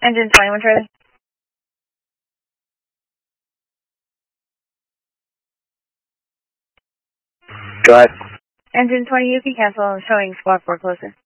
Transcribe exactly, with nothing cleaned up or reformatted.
Engine twenty-one, Charlie. Go ahead. Engine twenty, you can cancel. I'm showing squad four closer.